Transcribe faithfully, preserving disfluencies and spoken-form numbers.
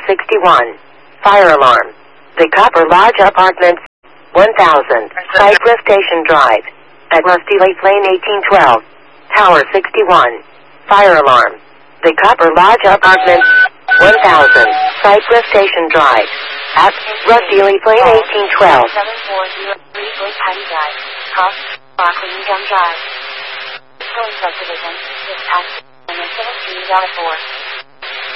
sixty-one. Fire alarm. The Copper Lodge Apartments, one thousand, Cypress Station Drive. At Rusty Lake Lane eighteen twelve. Tower sixty-one. Fire alarm. The Copper Lodge Apartments, one thousand, Cypress Station Drive. At Rusty Lake Lane eighteen twelve. seven four zero three Blake Patty Drive. Cross, Rockland Gum Drive. Going subdivision, dispatch, and seventeen four.